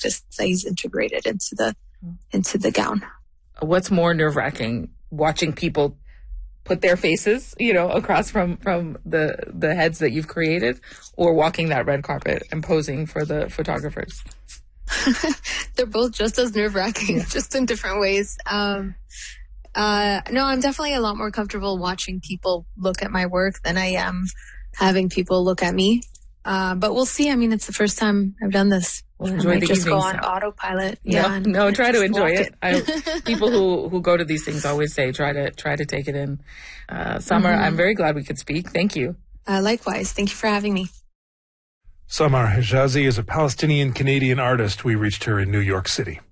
practice that he's integrated into the gown. What's more nerve-wracking, watching people put their faces, across from the heads that you've created, or walking that red carpet and posing for the photographers? They're both just as nerve-wracking, just in different ways. No, I'm definitely a lot more comfortable watching people look at my work than I am having people look at me. But we'll see. I mean, it's the first time I've done this. Well, enjoy the just evening, go on autopilot. No, try to enjoy it. People who go to these things always say, try to take it in. Samar, I'm very glad we could speak. Thank you. Likewise. Thank you for having me. Samar Hijazi is a Palestinian-Canadian artist. We reached her in New York City.